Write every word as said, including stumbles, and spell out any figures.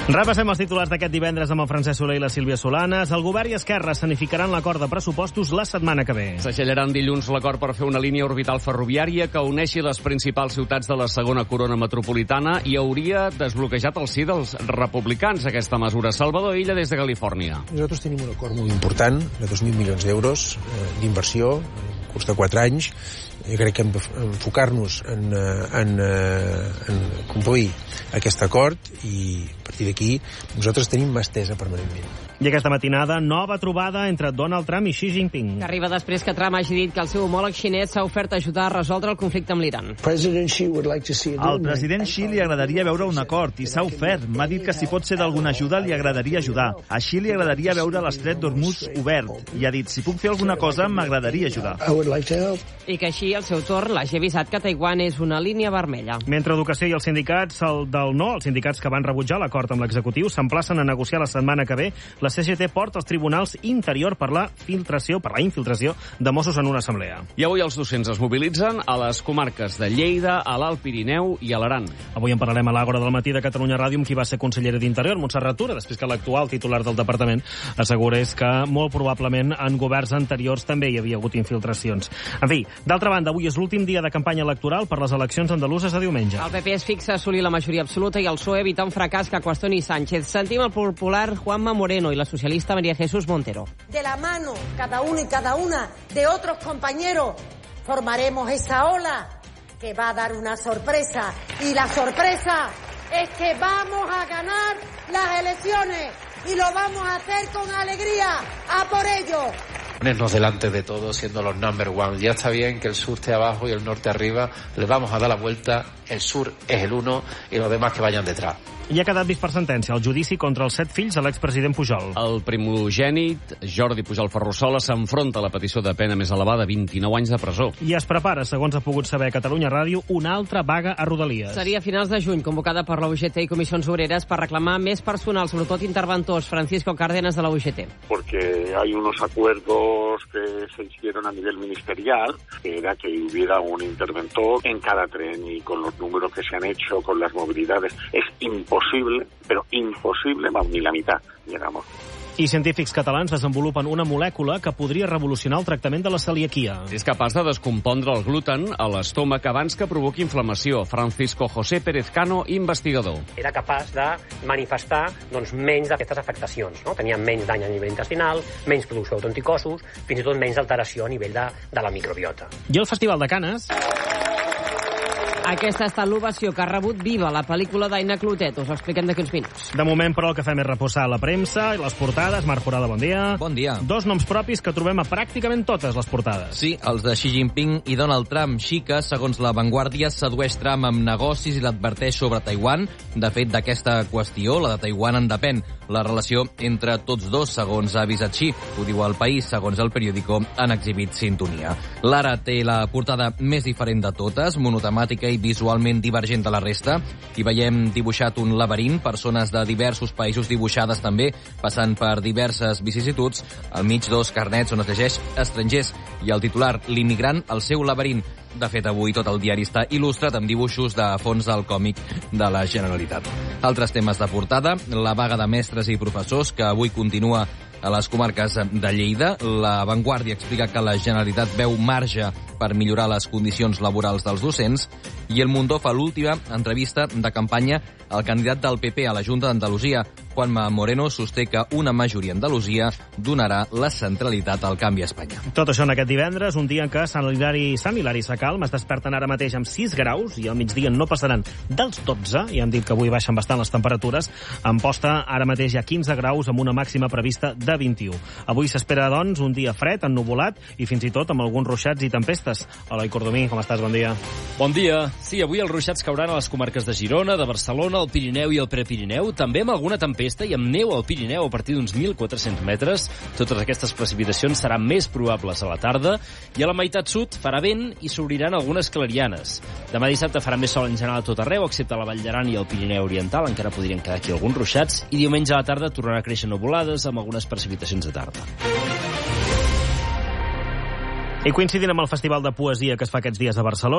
Repassem els titulars d'aquest divendres amb el Francesc Soler i la Sílvia Solanes. El govern i Esquerra sanificaran l'acord de pressupostos la setmana que ve. Segellaran dilluns l'acord per fer una línia orbital ferroviària que uneixi les principals ciutats de la segona corona metropolitana i hauria desbloquejat el sí dels republicans aquesta mesura. Salvador Illa, des de Califòrnia. Nosaltres tenim un acord molt important de dos mil milions d'euros eh, d'inversió en curs de quatre anys. Jo crec que hem d'enfocar-nos en, en, en complir aquest acord i a partir d'aquí nosaltres tenim mà estesa permanentment. I aquesta matinada, nova trobada entre Donald Trump i Xi Jinping. Que arriba després que Trump hagi dit que el seu homòleg xinès s'ha ofert a ajudar a resoldre el conflicte amb l'Iran. Al president Xi li agradaria veure un acord i s'ha ofert. M'ha dit que si pot ser d'alguna ajuda li agradaria ajudar. A Xi li agradaria veure l'estret d'Hormuz obert i ha dit si puc fer alguna cosa m'agradaria ajudar. I que així, al seu torn, l'hagi avisat que Taiwan és una línia vermella. Mentre Educació i els sindicats, el del no, els sindicats que van rebutjar l'acord amb l'executiu, s'emplacen a negociar la setmana que ve, la C G T porta als tribunals Interior per la filtració, per la infiltració de Mossos en una assemblea. I avui els docents es mobilitzen a les comarques de Lleida, a l'Alt Pirineu i a l'Aran. Avui en parlarem a l'Àgora del matí de Catalunya Ràdio amb qui va ser consellera d'Interior, Montserrat Tura, després que l'actual titular del departament assegurés que molt probablement en governs anteriors també hi havia hagut infiltracions. En fi, d'altra banda, avui és l'últim dia de campanya electoral per les eleccions andaluses a diumenge. El P P es fixa a assolir la majoria absoluta i el P S O E evita un fracàs que qüestioni Sánchez. Sentim el popular Juanma Moreno i la socialista María Jesús Montero. De la mano, cada uno y cada una de otros compañeros, formaremos esa ola que va a dar una sorpresa. Y la sorpresa es que vamos a ganar las elecciones y lo vamos a hacer con alegría. ¡A por ello! Ponernos delante de todos siendo los number one. Ya está bien que el sur esté abajo y el norte arriba. Le vamos a dar la vuelta. El sur es el uno y los demás que vayan detrás. I ha quedat vist per sentència el judici contra els set fills de l'expresident Pujol. El primogènit, Jordi Pujol Ferrusola, s'enfronta a la petició de pena més elevada, vint-i-nou anys de presó. I es prepara, segons ha pogut saber Catalunya Ràdio, una altra vaga a Rodalies. Seria a finals de juny, convocada per la U G T i Comissions Obreres per reclamar més personal, sobretot interventors. Francisco Cárdenas, de la U G T. Porque hay unos acuerdos que se hicieron a nivel ministerial, que era que hubiera un interventor en cada tren y con los números que se han hecho, con las movilidades, es imposible. Imposible, però impossible, ni la meitat llegamos. I científics catalans desenvolupen una molècula que podria revolucionar el tractament de la celiaquia. És capaç de descompondre el gluten a l'estómac abans que provoqui inflamació. Francisco José Pérez Cano, investigador. Era capaç de manifestar doncs, menys d'aquestes afectacions. No? Tenia menys dany a nivell intestinal, menys producció d'autoanticossos, fins i tot menys alteració a nivell de, de la microbiota. I el Festival de Canes... Aquesta ha estat l'ovació que ha rebut Viva, la pel·lícula d'Aina Clotet. Us ho expliquem d'aquí uns minuts. De moment, però, el que fem és reposar la premsa i les portades. Marc Forada, bon dia. Bon dia. Dos noms propis que trobem a pràcticament totes les portades. Sí, els de Xi Jinping i Donald Trump. Xi, que, segons La Vanguardia, sedueix Trump amb negocis i l'adverteix sobre Taiwan. De fet, d'aquesta qüestió, la de Taiwan, en depèn la relació entre tots dos, segons ha avisat Xi. Ho diu El País, segons el periòdico, han exhibit sintonia. L'Ara té la portada més diferent de totes, monotemàtica i visualment divergent de la resta. Hi veiem dibuixat un laberint, persones de diversos països dibuixades també, passant per diverses vicissituds, al mig dos carnets on es llegeix estrangers, i el titular, l'immigrant, el seu laberint. De fet, avui tot el diari està il·lustrat amb dibuixos de fons del còmic de la Generalitat. Altres temes de portada, la vaga de mestres i professors, que avui continua a les comarques de Lleida. La Vanguardia explica que la Generalitat veu marge per millorar les condicions laborals dels docents, i El Mundo fa l'última entrevista de campanya al candidat del P P a la Junta d'Andalusia. Juanma Moreno sosté que una majoria a Andalusia donarà la centralitat al canvi a Espanya. Tot això en aquest divendres, un dia en què Sant Hilari, Sant Hilari Sacalm es desperten ara mateix amb sis graus i al migdia no passaran dels dotze, i han dit que avui baixen bastant les temperatures. En Posta ara mateix hi ha quinze graus amb una màxima prevista de vint-i-u. Avui s'espera, doncs, un dia fred, ennuvolat i fins i tot amb alguns ruixats i tempestes. Eloi Cordomí, com estàs? Bon dia. Bon dia. Sí, avui els ruixats cauran a les comarques de Girona, de Barcelona, el Pirineu i el Prepirineu, també amb alguna tempesta i amb neu al Pirineu a partir d'uns mil quatre-cents metres. Totes aquestes precipitacions seran més probables a la tarda i a la meitat sud farà vent i s'obriran algunes clarianes. Demà dissabte farà més sol en general a tot arreu, excepte a la Vall d'Aran i el Pirineu Oriental, encara podrien quedar aquí alguns ruixats, i diumenge a la tarda tornarà a créixer nuvolades amb algunes precipitacions de tarda. I coincidint amb el Festival de Poesia que es fa aquests dies a Barcelona,